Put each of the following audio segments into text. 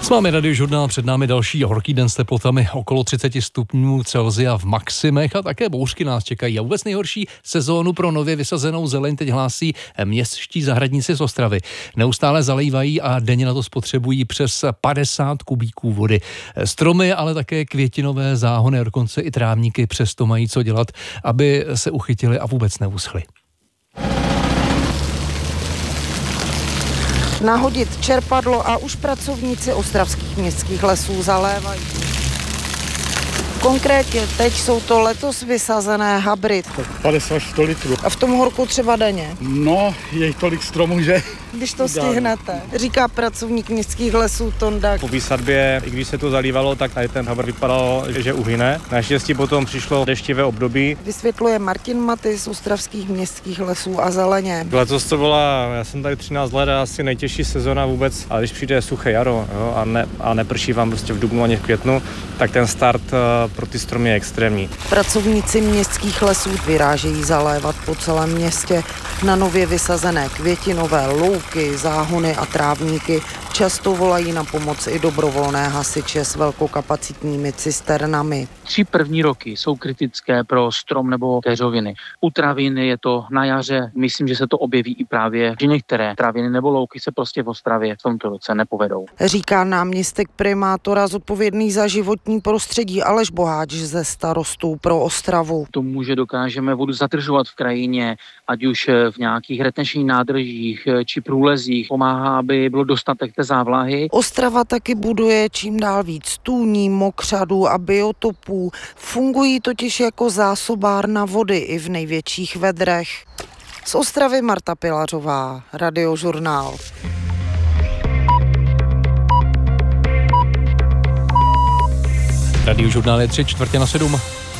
S vámi Radiožurnál, před námi další horký den s teplotami okolo 30 stupňů Celsia v maximech a také bouřky nás čekají. A vůbec nejhorší sezónu pro nově vysazenou zeleň teď hlásí městští zahradníci z Ostravy. Neustále zalejvají a denně na to spotřebují přes 50 kubíků vody. Stromy, ale také květinové záhony a dokonce i trávníky přesto mají co dělat, aby se uchytili a vůbec neuschly. Nahodit čerpadlo a už pracovníci ostravských městských lesů zalévají. Konkrétně teď jsou to letos vysazené hybrid. 50 až 100 litrů. A v tom horku třeba denně? No, je jich tolik stromů, že... Když to stihnete, říká pracovník městských lesů Tonda. Po výsadbě, i když se to zalívalo, tak tady ten hybrid vypadal, že uhyne. Naštěstí potom přišlo deštivé období. Vysvětluje Martin Maty z ostravských městských lesů a zeleně. Letos to byla, já jsem tady 13 let, asi nejtěžší sezona vůbec, ale když přijde suché jaro, jo, a neprší vám prostě v dubnu ani v květnu, tak ten start pro ty stromy je extrémní. Pracovníci městských lesů vyrážejí zalévat po celém městě na nově vysazené květinové louky, záhony a trávníky. Často volají na pomoc i dobrovolné hasiče s velkokapacitními cisternami. 3 první roky jsou kritické pro strom nebo keřoviny. U traviny je to na jaře, myslím, že se to objeví i právě, že některé traviny nebo louky se prostě v Ostravě v tomto roce nepovedou. Říká náměstek primátora zodpovědný za životní prostředí Aleš Boháč ze Starostů pro Ostravu. K tomu, že dokážeme vodu zadržovat v krajině, ať už v nějakých retenčních nádržích či průlezích, pomáhá, aby bylo dostatek té závlahy. Ostrava taky buduje čím dál víc tůní, mokřadů a biotopů. Fungují totiž jako zásobárna vody i v největších vedrech. Z Ostravy Marta Pilařová, Radiožurnál. Radiožurnál je 6:45.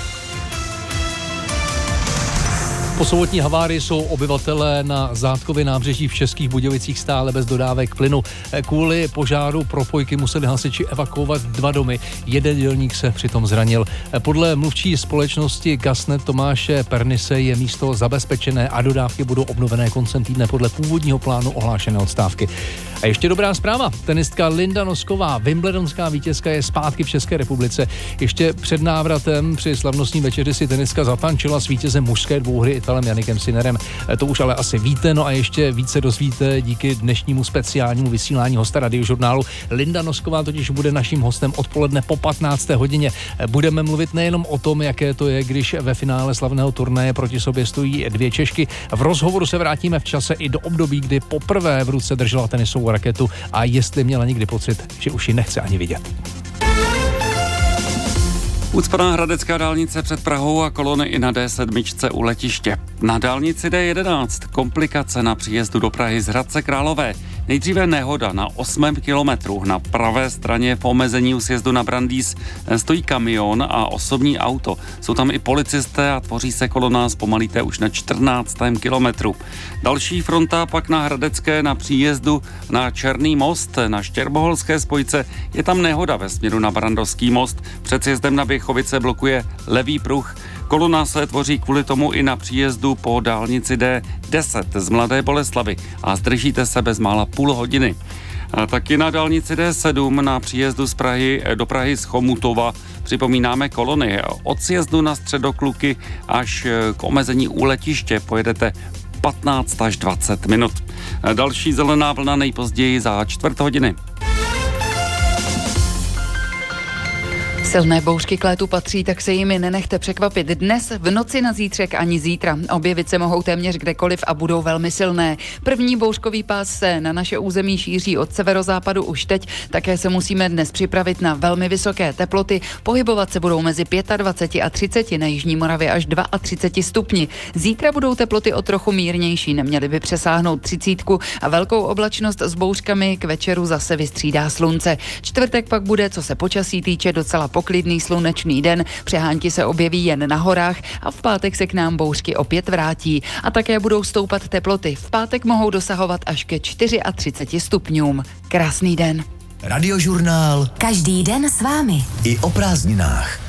Po sobotní havárii jsou obyvatelé na Zátkově nábřeží v Českých Budějovicích stále bez dodávek plynu. Kvůli požáru propojky museli hasiči evakuovat 2 domy. Jeden dělník se přitom zranil. Podle mluvčí společnosti Gasnet Tomáše Pernise je místo zabezpečené a dodávky budou obnovené koncem týdne podle původního plánu ohlášené odstávky. A ještě dobrá zpráva. Tenistka Linda Nosková, wimbledonská vítězka, je zpátky v České republice. Ještě před návratem při slavnostní večeři si tenistka zatančila s vítězem mužské dvouhry Italem Jannikem Sinnerem. To už ale asi víte, no a ještě více dozvíte díky dnešnímu speciálnímu vysílání hosta Radiožurnálu. Linda Nosková totiž bude naším hostem odpoledne po 15. hodině. Budeme mluvit nejenom o tom, jaké to je, když ve finále slavného turnaje proti sobě stojí 2 Češky. V rozhovoru se vrátíme v čase i do období, kdy poprvé v ruce držela tenisovou raketu a jestli měla někdy pocit, že už ji nechce ani vidět. Ucpaná hradecká dálnice před Prahou a kolony i na D7 u letiště. Na dálnici D11 komplikace na příjezdu do Prahy z Hradce Králové. Nejdříve nehoda na 8. kilometru. Na pravé straně po omezení u sjezdu na Brandýs stojí kamion a osobní auto. Jsou tam i policisté a tvoří se kolona, zpomalíte už na 14. kilometru. Další fronta pak na Hradecké na příjezdu na Černý most. Na Štěrboholské spojce je tam nehoda ve směru na Barandovský most. Před sjezdem na Běchovice blokuje levý pruh. Kolona se tvoří kvůli tomu i na příjezdu po dálnici D10 z Mladé Boleslavi a zdržíte se bezmála půl hodiny. A taky na dálnici D7 na příjezdu z Prahy do Prahy z Chomutova připomínáme kolony. Od sjezdu na Středokluky až k omezení u letiště pojedete 15 až 20 minut. Další zelená vlna nejpozději za 4 hodiny. Silné bouřky k létu patří, tak se jimi nenechte překvapit. Dnes, v noci na zítřek ani zítra. Objevit se mohou téměř kdekoliv a budou velmi silné. První bouřkový pás se na naše území šíří od severozápadu už teď. Také se musíme dnes připravit na velmi vysoké teploty. Pohybovat se budou mezi 25 a 30, na jižní Moravě až 32 stupni. Zítra budou teploty o trochu mírnější, neměly by přesáhnout 30 a velkou oblačnost s bouřkami k večeru zase vystřídá slunce. Čtvrtek pak bude, co se počasí týče, docela poklidný slunečný den, přehánky se objeví jen na horách a v pátek se k nám bouřky opět vrátí. A také budou stoupat teploty. V pátek mohou dosahovat až ke 34 stupňům. Krásný den. Radiožurnál. Každý den s vámi. I o prázdninách.